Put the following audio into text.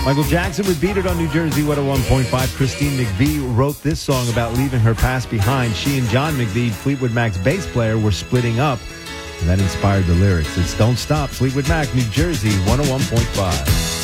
Michael Jackson would Beat It on New Jersey 101.5. Christine McVie wrote this song about leaving her past behind. She and John McVie, Fleetwood Mac's bass player, were splitting up, and that inspired the lyrics. It's Don't Stop, Fleetwood Mac, New Jersey 101.5.